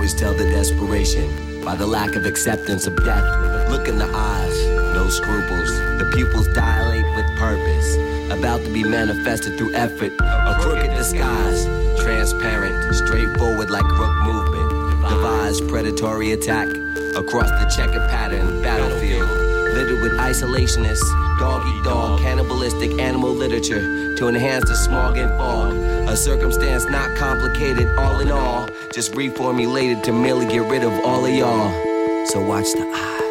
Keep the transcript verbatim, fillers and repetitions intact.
Shooters tell the desperation by the lack of acceptance of death. Look in the eyes, no scruples. The pupils dilate with purpose, about to be manifested through effort. A crooked disguise, transparent, straightforward like rook movement. Devised predatory attack across the checkered pattern battlefield. Littered with isolationists, dog-eat-dog, cannibalistic animal literature to enhance the smog and fog. A circumstance not complicated, all in all, just reformulated to merely get rid of all of y'all. So watch the eye.